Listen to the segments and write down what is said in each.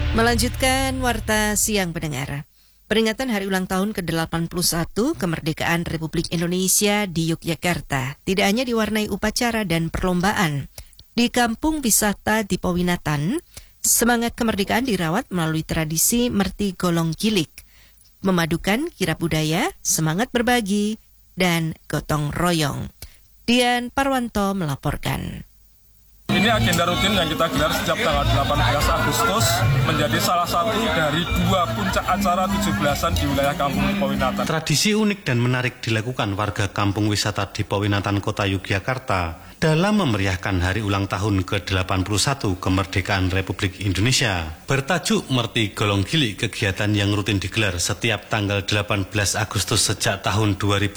Melanjutkan Warta Siang pendengar. Peringatan Hari Ulang Tahun ke-81 Kemerdekaan Republik Indonesia di Yogyakarta tidak hanya diwarnai upacara dan perlombaan. Di Kampung Wisata Dipowinatan, semangat kemerdekaan dirawat melalui tradisi Merti Golong Gilig, memadukan kirab budaya, semangat berbagi, dan gotong royong. Dian Parwanto melaporkan. Ini agenda rutin yang kita gelar setiap tanggal 18 Agustus menjadi salah satu dari dua puncak acara 17-an di wilayah Kampung Dipowinatan. Tradisi unik dan menarik dilakukan warga Kampung Wisata Dipowinatan Kota Yogyakarta dalam memeriahkan Hari Ulang Tahun ke-81 Kemerdekaan Republik Indonesia. Bertajuk Merti Golong Gilig, kegiatan yang rutin digelar setiap tanggal 18 Agustus sejak tahun 2015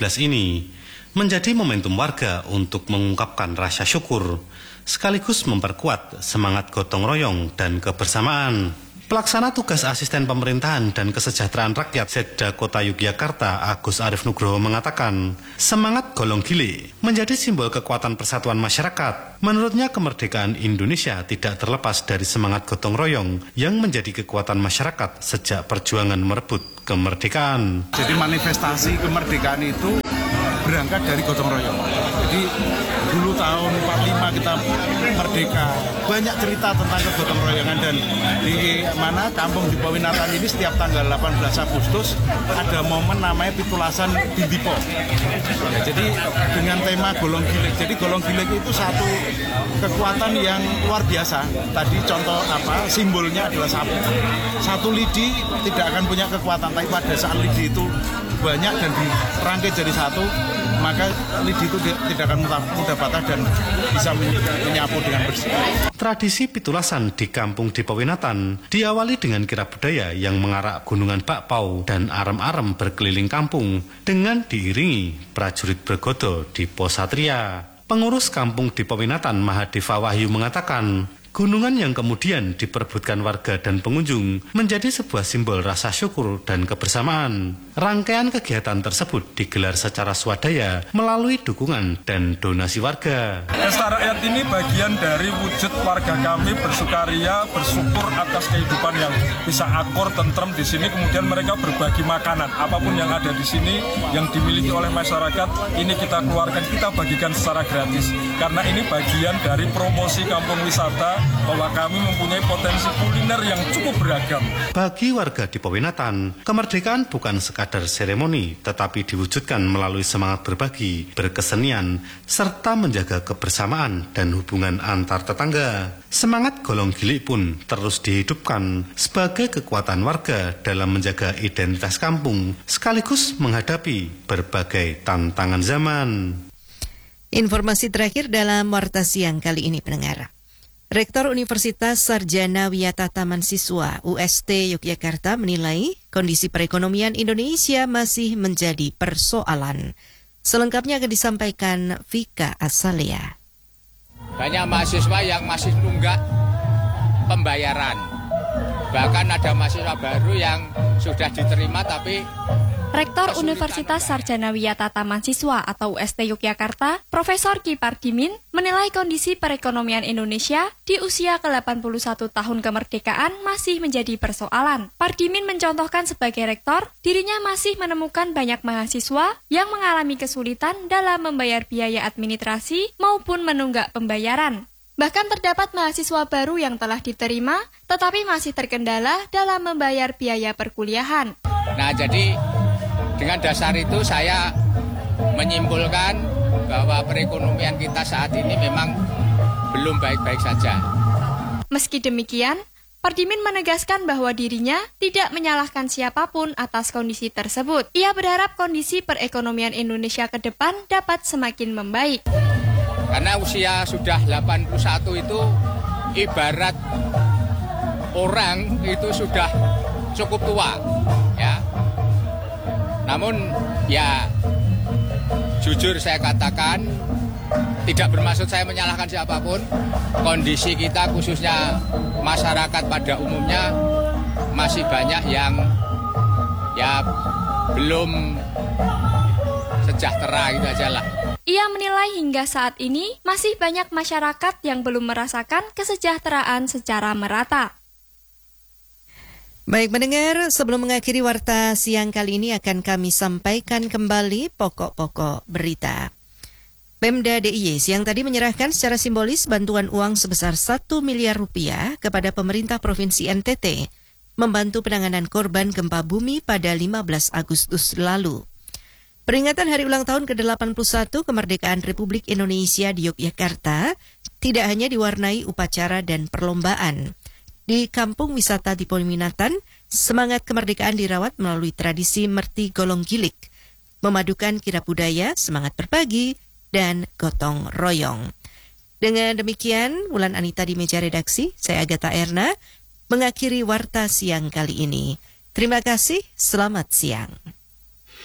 ini menjadi momentum warga untuk mengungkapkan rasa syukur sekaligus memperkuat semangat gotong royong dan kebersamaan. Pelaksana tugas asisten pemerintahan dan kesejahteraan rakyat Setda Kota Yogyakarta Agus Arif Nugroho mengatakan, semangat golong gilig menjadi simbol kekuatan persatuan masyarakat. Menurutnya kemerdekaan Indonesia tidak terlepas dari semangat gotong royong yang menjadi kekuatan masyarakat sejak perjuangan merebut kemerdekaan. Jadi manifestasi kemerdekaan itu berangkat dari gotong royong. Jadi dulu tahun 45 kita merdeka, banyak cerita tentang kegotong royongan, dan di mana Kampung Dipowinatan ini setiap tanggal 18 Agustus ada momen namanya pitulasan Dindipo. Ya, jadi dengan tema golong gilig. Jadi golong gilig itu satu kekuatan yang luar biasa. Tadi contoh simbolnya adalah sapu. Satu lidi tidak akan punya kekuatan, tapi pada saat lidi itu banyak dan dirangkai jadi satu, maka lidi itu tidak akan mudah patah dan bisa menyapu dengan bersih. Tradisi pitulasan di Kampung Dipowinatan diawali dengan kirab budaya yang mengarak gunungan bakpao dan arem-arem berkeliling kampung dengan diiringi prajurit bergodo di pos satria. Pengurus Kampung Dipowinatan Mahadeva Wahyu mengatakan, gunungan yang kemudian diperebutkan warga dan pengunjung menjadi sebuah simbol rasa syukur dan kebersamaan. Rangkaian kegiatan tersebut digelar secara swadaya melalui dukungan dan donasi warga. Pesta rakyat ini bagian dari wujud warga kami bersukaria, bersyukur atas kehidupan yang bisa akur, tentrem di sini. Kemudian mereka berbagi makanan, apapun yang ada di sini yang dimiliki oleh masyarakat, ini kita keluarkan, kita bagikan secara gratis. Karena ini bagian dari promosi kampung wisata, bahwa kami mempunyai potensi kuliner yang cukup beragam. Bagi warga Dipowinatan, kemerdekaan bukan sekadar seremoni, tetapi diwujudkan melalui semangat berbagi, berkesenian, serta menjaga kebersamaan dan hubungan antar tetangga. Semangat golong gilig pun terus dihidupkan sebagai kekuatan warga dalam menjaga identitas kampung, sekaligus menghadapi berbagai tantangan zaman. Informasi terakhir dalam Warta Siang kali ini pendengar. Rektor Universitas Sarjana Wiyata Taman Siswa UST Yogyakarta menilai kondisi perekonomian Indonesia masih menjadi persoalan. Selengkapnya akan disampaikan Vika Asalia. Banyak mahasiswa yang masih nunggak pembayaran. Bahkan ada mahasiswa baru yang sudah diterima tapi Rektor Universitas Sarjana Wiyata Taman Siswa atau UST Yogyakarta, Profesor Ki Pardimin, menilai kondisi perekonomian Indonesia di usia ke-81 tahun kemerdekaan masih menjadi persoalan. Pardimin mencontohkan sebagai rektor, dirinya masih menemukan banyak mahasiswa yang mengalami kesulitan dalam membayar biaya administrasi maupun menunggak pembayaran. Bahkan terdapat mahasiswa baru yang telah diterima, tetapi masih terkendala dalam membayar biaya perkuliahan. Nah, jadi dengan dasar itu saya menyimpulkan bahwa perekonomian kita saat ini memang belum baik-baik saja. Meski demikian, Pardimin menegaskan bahwa dirinya tidak menyalahkan siapapun atas kondisi tersebut. Ia berharap kondisi perekonomian Indonesia ke depan dapat semakin membaik. Karena usia sudah 81 itu ibarat orang itu sudah cukup tua, ya. Namun ya jujur saya katakan tidak bermaksud saya menyalahkan siapapun. Kondisi kita khususnya masyarakat pada umumnya masih banyak yang ya belum sejahtera gitu aja lah. Ia menilai hingga saat ini masih banyak masyarakat yang belum merasakan kesejahteraan secara merata. Baik mendengar, sebelum mengakhiri warta siang kali ini akan kami sampaikan kembali pokok-pokok berita. Pemda DIY siang tadi menyerahkan secara simbolis bantuan uang sebesar 1 miliar rupiah kepada pemerintah Provinsi NTT membantu penanganan korban gempa bumi pada 15 Agustus lalu. Peringatan hari ulang tahun ke-81 kemerdekaan Republik Indonesia di Yogyakarta tidak hanya diwarnai upacara dan perlombaan. Di Kampung Wisata di Powiminatan, semangat kemerdekaan dirawat melalui tradisi Merti Golong Gilik, memadukan kirab budaya, semangat berbagi, dan gotong royong. Dengan demikian, Wulan Anita di meja redaksi, saya Agatha Erna, mengakhiri warta siang kali ini. Terima kasih, selamat siang.